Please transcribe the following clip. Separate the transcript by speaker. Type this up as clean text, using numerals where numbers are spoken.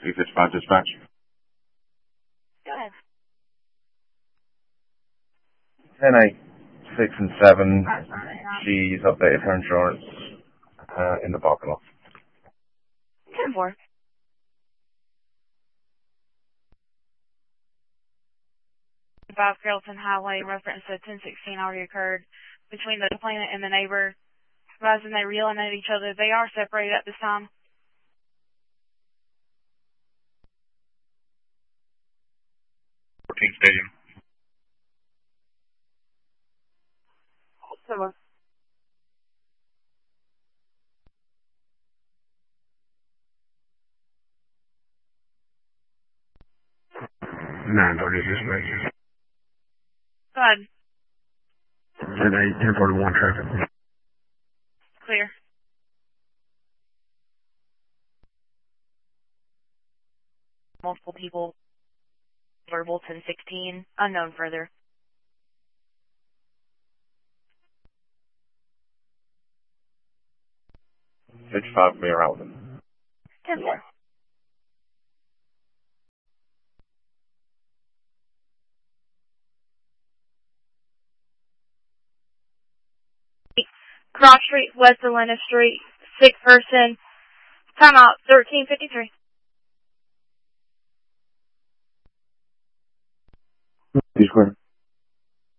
Speaker 1: 355 dispatch.
Speaker 2: Go ahead.
Speaker 1: 10, 8, 6, and 7. She's updated her insurance in the parking lot.
Speaker 2: 10-4. About Carrollton Highway, reference to 1016 already occurred between the complainant and the neighbor. Advising they were yelling at each other. They are separated at this time.
Speaker 1: 14 Stadium.
Speaker 2: Similar.
Speaker 1: Dispatch.
Speaker 2: Go ahead.
Speaker 1: 1041 traffic.
Speaker 2: Clear. Multiple people. Verbal 1016. Unknown further.
Speaker 1: 55 Mayor Alvin.
Speaker 2: 10-4. Cross Street, West Atlanta Street, 6 person. Timeout 1353.
Speaker 1: Square.